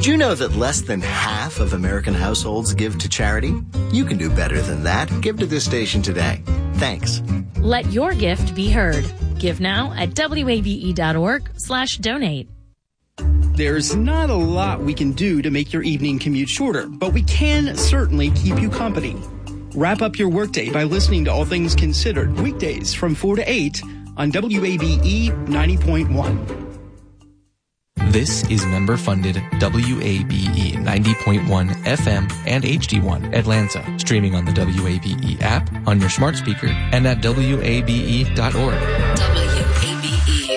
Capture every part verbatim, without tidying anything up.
Did you know that less than half of American households give to charity? You can do better than that. Give to this station today. Thanks. Let your gift be heard. Give now at wabe.org slash donate. There's not a lot we can do to make your evening commute shorter, but we can certainly keep you company. Wrap up your workday by listening to All Things Considered weekdays from four to eight on W A B E ninety point one. This is member-funded W A B E ninety point one F M and H D one Atlanta, streaming on the W A B E app, on your smart speaker, and at W A B E dot org. W A B E.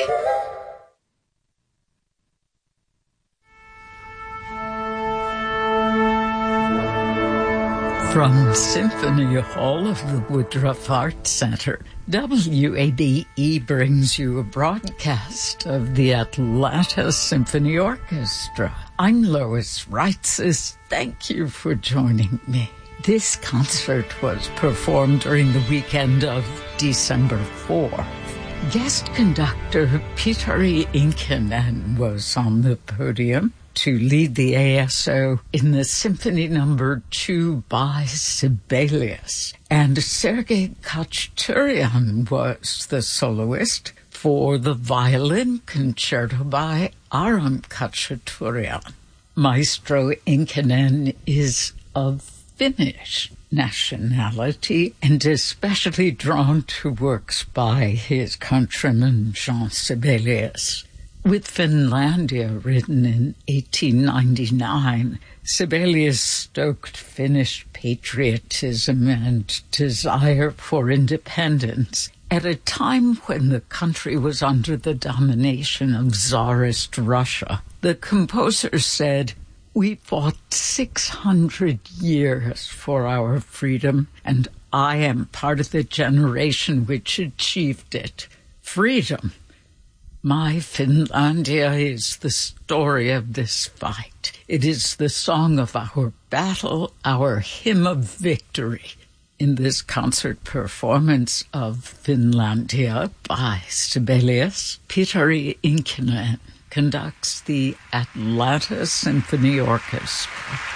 From Symphony Hall of the Woodruff Arts Center, W A B E brings you a broadcast of the Atlanta Symphony Orchestra. I'm Lois Reitzes. Thank you for joining me. This concert was performed during the weekend of December fourth. Guest conductor Petteri Inkinen was on the podium to lead the A S O in the Symphony Number two by Sibelius. And Sergei Khachaturian was the soloist for the violin concerto by Aram Khachaturian. Maestro Inkinen is of Finnish nationality and especially drawn to works by his countryman Jean Sibelius. With Finlandia written in eighteen ninety-nine, Sibelius stoked Finnish patriotism and desire for independence at a time when the country was under the domination of Tsarist Russia. The composer said, "We fought six hundred years for our freedom, and I am part of the generation which achieved it. Freedom. My Finlandia is the story of this fight. It is the song of our battle, our hymn of victory." In this concert performance of Finlandia by Sibelius, Petteri Inkinen conducts the Atlanta Symphony Orchestra.